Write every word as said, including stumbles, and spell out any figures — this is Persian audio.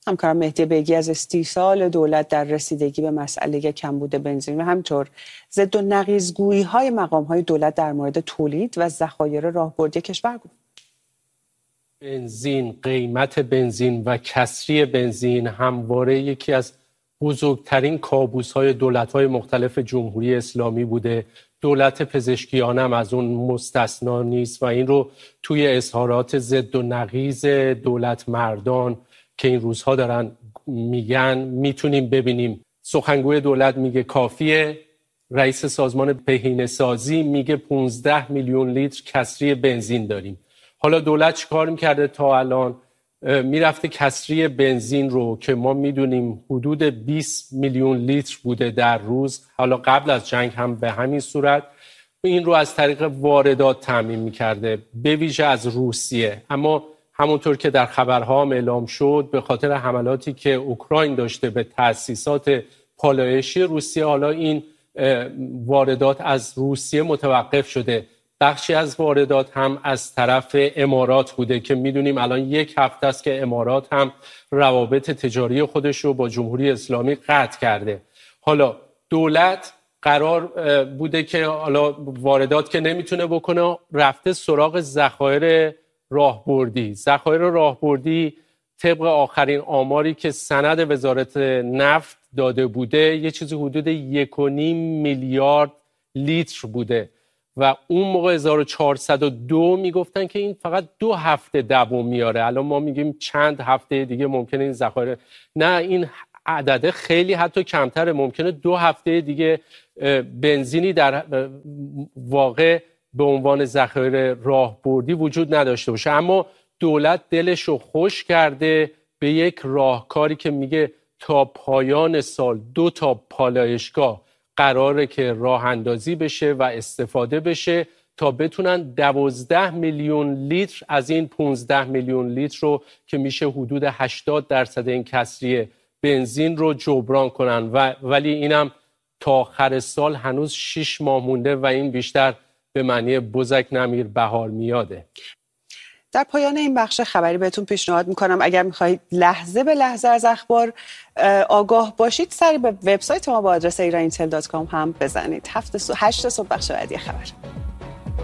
همکارم مهدی بیگی از استیصال دولت در رسیدگی به مسئله کمبود بنزین و همینطور ضد و نقیض‌گویی‌های مقام‌های دولت در مورد تولید و ذخایر راهبردی کشور گفت. بنزین، قیمت بنزین و کسری بنزین همواره یکی از بزرگترین کابوس‌های دولت‌های مختلف جمهوری اسلامی بوده. دولت پزشکیان هم از اون مستثنا نیست و این رو توی اظهارات ضد و نقیض دولت مردان که این روزها دارن میگن میتونیم ببینیم. سخنگوی دولت میگه کافیه، رئیس سازمان بهینه‌سازی میگه پانزده میلیون لیتر کسری بنزین داریم. حالا دولت چیکار میکرده تا الان؟ میرفته کسری بنزین رو که ما میدونیم حدود بیست میلیون لیتر بوده در روز، حالا قبل از جنگ هم به همین صورت، این رو از طریق واردات تامین میکرده، به ویژه از روسیه. اما همونطور که در خبرها هم اعلام شد، به خاطر حملاتی که اوکراین داشته به تأسیسات پالایشی روسیه، حالا این واردات از روسیه متوقف شده. بخشی از واردات هم از طرف امارات بوده که میدونیم الان یک هفته است که امارات هم روابط تجاری خودش رو با جمهوری اسلامی قطع کرده. حالا دولت قرار بوده که حالا واردات که نمیتونه بکنه، رفته سراغ ذخایر راهبردی. ذخایر راهبردی طبق آخرین آماری که سند وزارت نفت داده بوده یه چیزی حدود یک و نیم میلیارد لیتر بوده و اون موقع هزار و چهارصد و دو میگفتن که این فقط دو هفته دوام میاره. الان ما میگیم چند هفته دیگه ممکنه این ذخایر، نه این عدده خیلی حتی کمتره، ممکنه دو هفته دیگه بنزینی در واقع به عنوان ذخایر راهبردی وجود نداشته باشه. اما دولت دلش رو خوش کرده به یک راهکاری که میگه تا پایان سال دو تا پالایشگاه قراره که راه اندازی بشه و استفاده بشه تا بتونن دوازده میلیون لیتر از این پانزده میلیون لیتر رو که میشه حدود هشتاد درصد این کسری بنزین رو جبران کنن و ولی اینم تا آخر سال هنوز شش ماه مونده و این بیشتر به معنی بزک نمیر بهار میاده. در پایان این بخش خبری بهتون پیشنهاد میکنم اگر میخواهید لحظه به لحظه از اخبار آگاه باشید، سری به وبسایت ما با آدرس ایران اینتل دات کام هم بزنید. هفت صبح هشت صبح بخش بعدی خبر.